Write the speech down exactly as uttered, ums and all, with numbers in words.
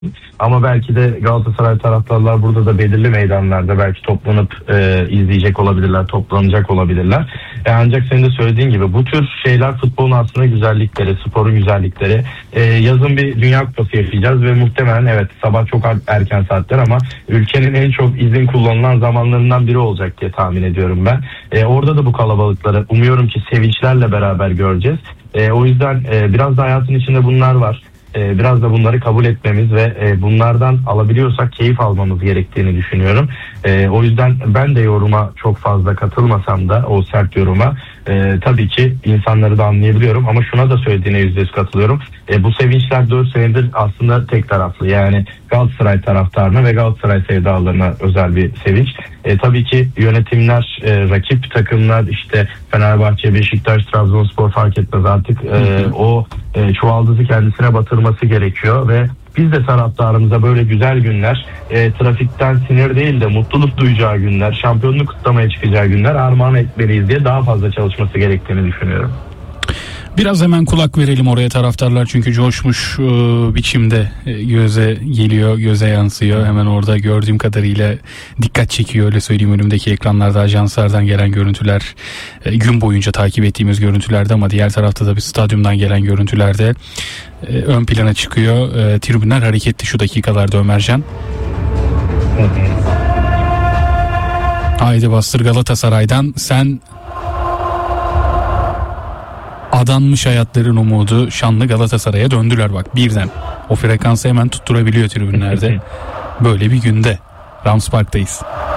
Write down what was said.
Ama belki de Galatasaray taraftarlar burada da belirli meydanlarda belki toplanıp e, izleyecek olabilirler, toplanacak olabilirler. E, ancak senin de söylediğin gibi bu tür şeyler futbolun aslında güzellikleri, sporun güzellikleri. E, yazın bir Dünya Kupası yaşayacağız ve muhtemelen evet sabah çok erken saatler ama ülkenin en çok izin kullanılan zamanlarından biri olacak diye tahmin ediyorum ben. E, orada da bu kalabalıkları umuyorum ki sevinçlerle beraber göreceğiz. E, o yüzden e, biraz da hayatın içinde bunlar var. E, biraz da bunları kabul etmemiz ve e, bunlardan alabiliyorsak keyif almamız gerektiğini düşünüyorum. E, o yüzden ben de yoruma çok fazla katılmasam da o sert yoruma e, tabii ki insanları da anlayabiliyorum ama şuna da söylediğine yüzde yüz katılıyorum. E, bu sevinçler dört senedir aslında tek taraflı, yani Galatasaray taraftarına ve Galatasaray sevdalarına özel bir sevinç. E, tabii ki yönetimler, e, rakip takımlar işte Fenerbahçe, Beşiktaş, Trabzonspor fark etmez artık e, o e, çuvaldızı kendisine batırması gerekiyor ve biz de taraftarımıza böyle güzel günler, e, trafikten sinir değil de mutluluk duyacağı günler, şampiyonluk kutlamaya çıkacağı günler armağan etmeliyiz diye daha fazla çalışması gerektiğini düşünüyorum. Biraz hemen kulak verelim oraya taraftarlar çünkü coşmuş e, biçimde e, göze geliyor, göze yansıyor. Hemen orada gördüğüm kadarıyla dikkat çekiyor, öyle söyleyeyim, önümdeki ekranlarda ajanslardan gelen görüntüler, e, gün boyunca takip ettiğimiz görüntülerde ama diğer tarafta da bir stadyumdan gelen görüntülerde e, ön plana çıkıyor. E, tribünler hareketli şu dakikalarda Ömercan. Haydi bastır Galatasaray'dan sen. Adanmış hayatların umudu şanlı Galatasaray'a döndüler bak birden. O frekansı hemen tutturabiliyor tribünlerde. Böyle bir günde Rams Park'tayız.